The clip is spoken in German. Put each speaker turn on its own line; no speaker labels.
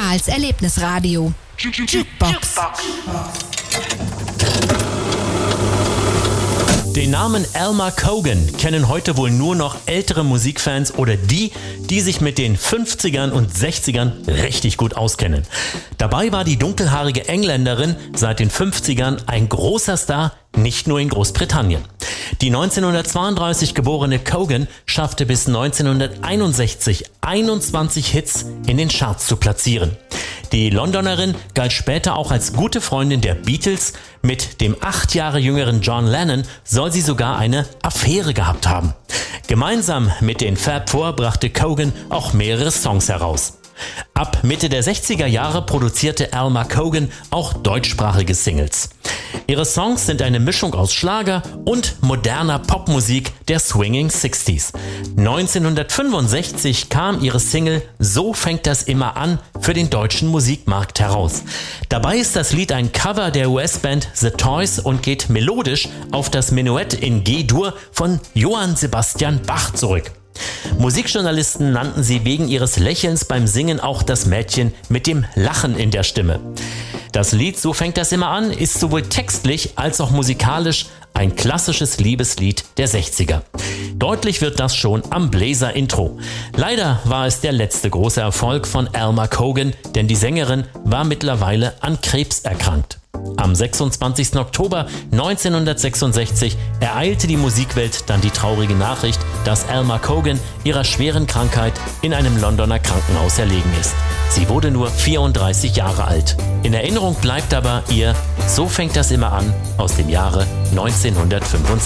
Karls Erlebnisradio. Jukebox.
Den Namen Alma Cogan kennen heute wohl nur noch ältere Musikfans oder die sich mit den 50ern und 60ern richtig gut auskennen. Dabei war die dunkelhaarige Engländerin seit den 50ern ein großer Star, nicht nur in Großbritannien. Die 1932 geborene Cogan schaffte bis 1961 21 Hits in den Charts zu platzieren. Die Londonerin galt später auch als gute Freundin der Beatles. Mit dem 8 Jahre jüngeren John Lennon soll sie sogar eine Affäre gehabt haben. Gemeinsam mit den Fab Four brachte Cogan auch mehrere Songs heraus. Ab Mitte der 60er Jahre produzierte Alma Cogan auch deutschsprachige Singles. Ihre Songs sind eine Mischung aus Schlager und moderner Popmusik der Swinging 60s. 1965 kam ihre Single So fängt das immer an für den deutschen Musikmarkt heraus. Dabei ist das Lied ein Cover der US-Band The Toys und geht melodisch auf das Menuett in G-Dur von Johann Sebastian Bach zurück. Musikjournalisten nannten sie wegen ihres Lächelns beim Singen auch das Mädchen mit dem Lachen in der Stimme. Das Lied So fängt das immer an ist sowohl textlich als auch musikalisch ein klassisches Liebeslied der 60er. Deutlich wird das schon am Bläser-Intro. Leider war es der letzte große Erfolg von Alma Cogan, denn die Sängerin war mittlerweile an Krebs erkrankt. Am 26. Oktober 1966 ereilte die Musikwelt dann die traurige Nachricht, dass Alma Cogan ihrer schweren Krankheit in einem Londoner Krankenhaus erlegen ist. Sie wurde nur 34 Jahre alt. In Erinnerung bleibt aber ihr So fängt das immer an aus dem Jahre 1965.